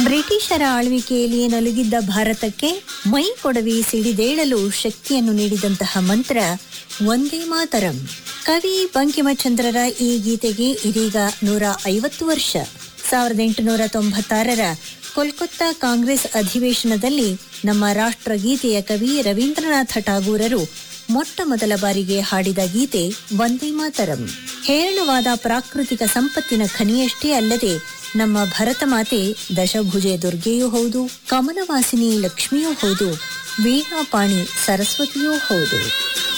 ಬ್ರಿಟಿಷರ ಆಳ್ವಿಕೆಯಲ್ಲಿ ನಲುಗಿದ್ದ ಭಾರತಕ್ಕೆ ಮೈ ಕೊಡವಿ ಸಿಡಿದೇಳಲು ಶಕ್ತಿಯನ್ನು ನೀಡಿದಂತಹ ಮಂತ್ರ ವಂದೇ ಮಾತರಂ. ಕವಿ ಬಂಕಿಮಚಂದ್ರರ ಈ ಗೀತೆಗೆ ಇದೀಗ 150 ವರ್ಷ. 1896ರ ಕೋಲ್ಕತ್ತಾ ಕಾಂಗ್ರೆಸ್ ಅಧಿವೇಶನದಲ್ಲಿ ನಮ್ಮ ರಾಷ್ಟ್ರಗೀತೆಯ ಕವಿ ರವೀಂದ್ರನಾಥ ಠಾಗೂರರು ಮೊಟ್ಟ ಮೊದಲ ಬಾರಿಗೆ ಹಾಡಿದ ಗೀತೆ ವಂದೇ ಮಾತರಂ. ಹೇರಳವಾದ ಪ್ರಾಕೃತಿಕ ಸಂಪತ್ತಿನ ಖನಿಯಷ್ಟೇ ಅಲ್ಲದೆ ನಮ್ಮ ಭರತ ಮಾತೆ ದಶಭುಜೆ ದುರ್ಗೆಯೂ ಹೌದು, ಕಮಲವಾಸಿನಿ ಲಕ್ಷ್ಮಿಯೂ ಹೌದು, ವೀಣಾಪಾಣಿ ಸರಸ್ವತಿಯೂ ಹೌದು.